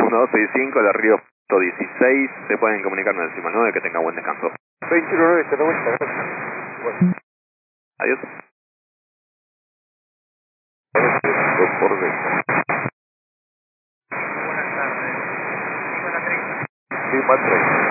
1265 de Río 16. Se pueden comunicar en el 9. Que tenga buen descanso. 219, te da vuelta, gracias. Bueno. Adiós. Por dentro. Buenas tardes. Viva la 30. Lima 30.